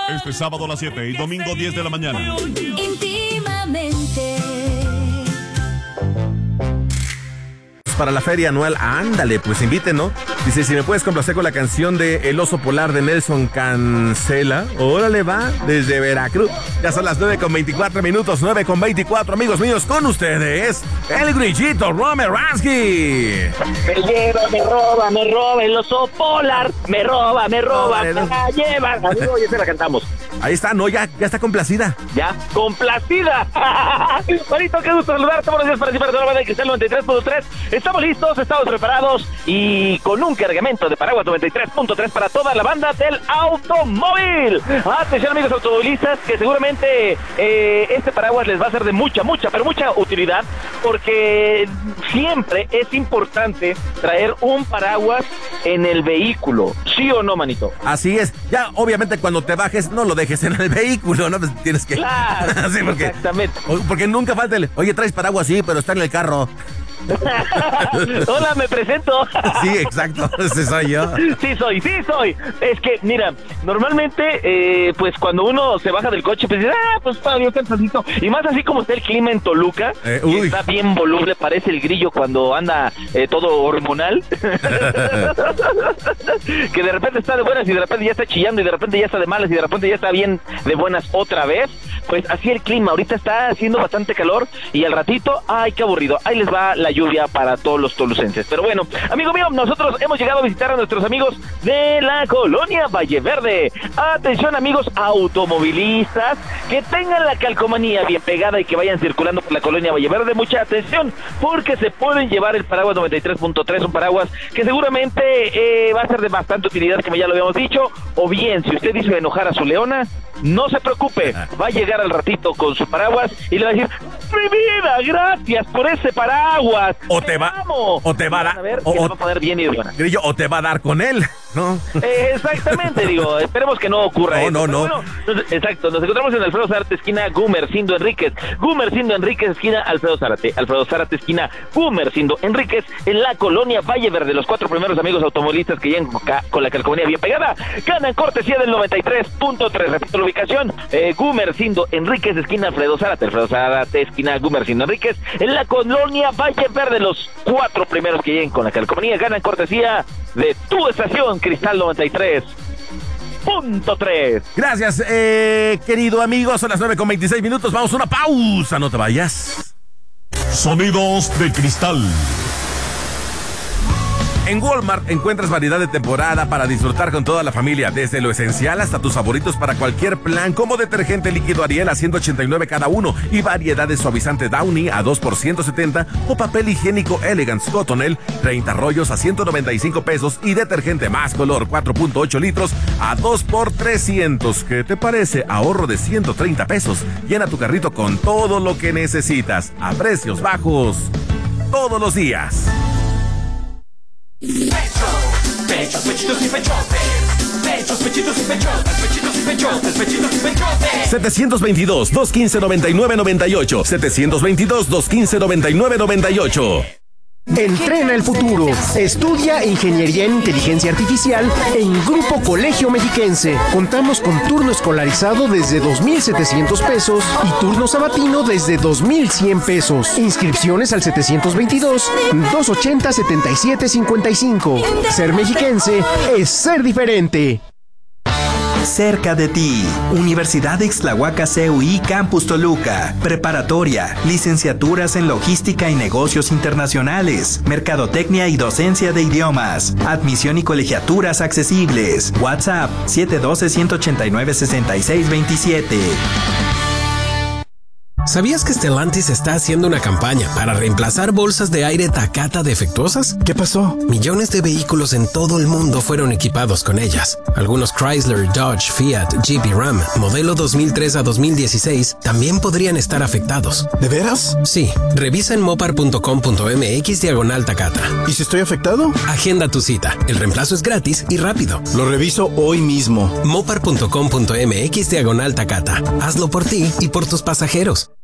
Este sábado a las 7 y domingo 10 de la mañana. Íntimamente. Para la feria anual, ándale, pues inviten, ¿no? Dice, si me puedes complacer con la canción de El Oso Polar de Nelson Cancela. Órale, va, desde Veracruz. Ya son las 9:24 minutos, 9:24, amigos míos, con ustedes, el grillito Romeransky. Me lleva, me roba el oso polar. Me roba, me la lleva. Amigo, ya se la cantamos. Ahí está, no, ya está complacida. Ya, complacida. Juanito, qué gusto saludarte. Buenos días para ti, para toda la banda de Cristal 93.3. Estamos listos, estamos preparados y con un cargamento de paraguas 93.3 para toda la banda del automóvil. Atención, amigos automovilistas, que seguramente este paraguas les va a ser de mucha utilidad, porque siempre es importante traer un paraguas en el vehículo. ¿Sí o no, manito? Así es. Ya, obviamente, cuando te bajes, no lo dejes en el vehículo, ¿no? Pues tienes que... Claro, sí, exactamente. Porque nunca falta el... Oye, ¿traes paraguas? Sí, pero está en el carro. Hola, me presento. Sí, exacto, ese soy yo. Sí soy. Es que, mira, normalmente, pues cuando uno se baja del coche, pues dice, pues todavía cansadito. Y más así como está el clima en Toluca, que está bien voluble, parece el grillo cuando anda todo hormonal. Que de repente está de buenas y de repente ya está chillando y de repente ya está de malas y de repente ya está bien de buenas otra vez. Pues así el clima, ahorita está haciendo bastante calor y al ratito, ay, qué aburrido, ahí les va la lluvia para todos los tolucenses. Pero bueno, amigo mío, nosotros hemos llegado a visitar a nuestros amigos de la colonia Valle Verde. Atención, amigos automovilistas, que tengan la calcomanía bien pegada y que vayan circulando por la colonia Valle Verde. Mucha atención, porque se pueden llevar el paraguas 93.3, un paraguas que seguramente va a ser de bastante utilidad, como ya lo habíamos dicho. O bien, si usted hizo enojar a su leona, no se preocupe, va a llegar al ratito con su paraguas y le va a decir, mi vida, gracias por ese paraguas. O te va a dar, va a poner bien y de buena. Grillo, o te va a dar con él, ¿no? Exactamente, digo, esperemos que no ocurra eso. No. Bueno, exacto, nos encontramos en Alfredo Zárate, esquina Gumersindo Enríquez, esquina Alfredo Zárate, esquina Gumersindo Enríquez, en la colonia Valle Verde. Los 4 primeros amigos automovilistas que llegan con la calcomanía bien pegada ganan cortesía del 93.3. Repito la ubicación, Gumersindo Enríquez, esquina Alfredo Zárate, esquina Gumersindo Enríquez, en la colonia Valle Verde. Los 4 primeros que lleguen con la calcomanía ganan cortesía de tu estación Cristal 93.3. Gracias, querido amigo. Son las 9:26 minutos. Vamos a una pausa. No te vayas. Sonidos de cristal. En Walmart encuentras variedad de temporada para disfrutar con toda la familia, desde lo esencial hasta tus favoritos para cualquier plan, como detergente líquido Ariel a $189 cada uno y variedad de suavizante Downy a 2 por $170 o papel higiénico Elegance Cottonelle 30 rollos a $195 y detergente Más Color 4.8 litros a 2 por $300. ¿Qué te parece? Ahorro de $130. Llena tu carrito con todo lo que necesitas a precios bajos todos los días. Pechos, pechitos y pechotes. Pechos, pechitos y pechotes. Pechitos y pechotes. Pechitos y pechotes. 722-215-9998. 722-215-9998. Entrena el futuro. Estudia Ingeniería en Inteligencia Artificial en Grupo Colegio Mexiquense. Contamos con turno escolarizado desde $2,700 y turno sabatino desde $2,100. Inscripciones al 722-280-7755. Ser mexiquense es ser diferente. Cerca de ti, Universidad Ixtlahuaca CUI Campus Toluca, preparatoria, licenciaturas en logística y negocios internacionales, mercadotecnia y docencia de idiomas, admisión y colegiaturas accesibles. WhatsApp 712-189-6627. ¿Sabías que Stellantis está haciendo una campaña para reemplazar bolsas de aire Takata defectuosas? ¿Qué pasó? Millones de vehículos en todo el mundo fueron equipados con ellas. Algunos Chrysler, Dodge, Fiat, Jeep y Ram, modelo 2003 a 2016, también podrían estar afectados. ¿De veras? Sí. Revisa en mopar.com.mx/Takata. ¿Y si estoy afectado? Agenda tu cita. El reemplazo es gratis y rápido. Lo reviso hoy mismo. mopar.com.mx/Takata. Hazlo por ti y por tus pasajeros.